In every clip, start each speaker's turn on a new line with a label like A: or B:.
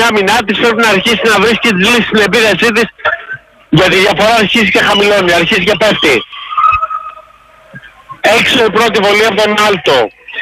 A: άμυνά της πρέπει να αρχίσει να βρίσκει τις λύσεις στην επίδεσή της, γιατί η διαφορά αρχίζει και χαμηλώνει, αρχίζει και πέφτει. Έξω η πρώτη βολή από τον Άλτο.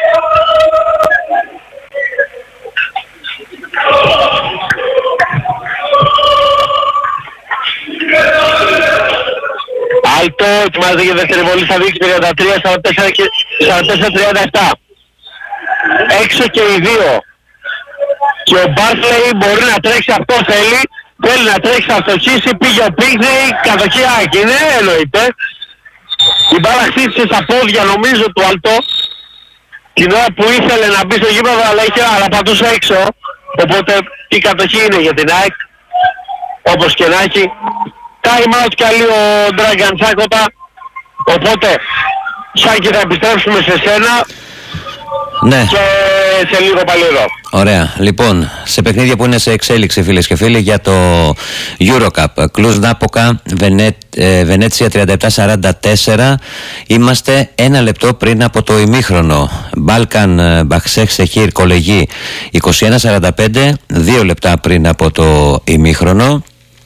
A: Άλτο ετοιμάζεται για δεύτερη βολή, θα δείξει 33-44 και 44-37. Έξω και οι δύο. Και ο Μπάρκλεϊ μπορεί να τρέξει, αυτό θέλει να τρέξει, θα στοχίσει, πήγε ο Πίγνεϊ, κατοχή Άκη, ναι εννοείται. Η μπάλα χτίστηκε στα πόδια νομίζω του Άλτο, την ώρα που ήθελε να μπει στο γήπεδο αλλά πατούσε έξω, οπότε η κατοχή είναι για την ΑΕΚ, όπως και να έχει. Time out καλεί ο Dragan Τσάκοτα, οπότε Σάκη θα επιστρέψουμε σε σένα.
B: Ναι.
A: Και σε λίγο πάλι εδώ.
B: Ωραία. Λοιπόν, σε παιχνίδια που είναι σε εξέλιξη, φίλες και φίλοι, για το Eurocup, Κλουζ Νάποκα, Βενέτσια 37-44. Είμαστε ένα λεπτό πριν από το ημίχρονο. Μπάλκαν Μπαξέχ Σεχίρ Κολεγί 21-45, 2 λεπτά πριν από το ημίχρονο.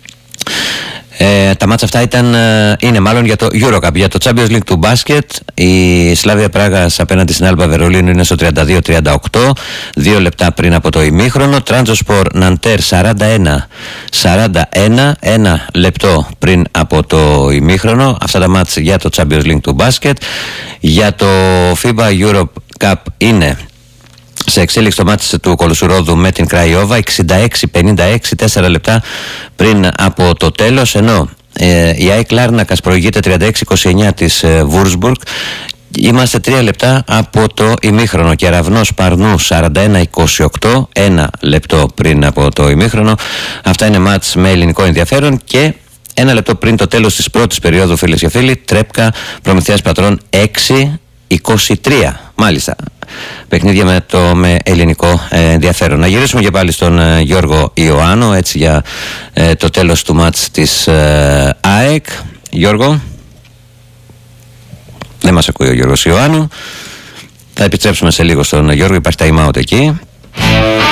B: Τα μάτσα αυτά είναι μάλλον για το Eurocup. Για το Champions League του μπάσκετ, η Σλάβια Πράγας απέναντι στην Άλμπα Βερολίνου είναι στο 32-38, 2 λεπτά πριν από το ημίχρονο. Τράντζοσπορ Ναντέρ 41-41, 1 λεπτό πριν από το ημίχρονο. Αυτά τα μάτσα για το Champions League του μπάσκετ. Για το FIBA Europe Cup είναι σε εξέλιξη το μάτι του Κολοσουρόδου με την Κραϊόβα 66-56, 4 λεπτά πριν από το τέλος, ενώ η ΑΕΚ Λάρνακας προηγείται 36-29 της Βούρσμπουργκ. Είμαστε 3 λεπτά από το ημίχρονο. Κεραυνός Παρνού 41-28, 1 λεπτό πριν από το ημίχρονο. Αυτά είναι μάτς με ελληνικό ενδιαφέρον. Και 1 λεπτό πριν το τέλος της πρώτης περίοδου, φίλες και φίλοι, Τρέπκα Προμηθέας Πατρών 6-23. Μάλιστα. Παιχνίδια με ελληνικό ενδιαφέρον. Να γυρίσουμε και πάλι στον Γιώργο Ιωάννου, έτσι, για το τέλος του μάτς της ΑΕΚ. Γιώργο, δεν μας ακούει ο Γιώργος Ιωάννου. Θα επιστρέψουμε σε λίγο στον Γιώργο, υπάρχει time out εκεί.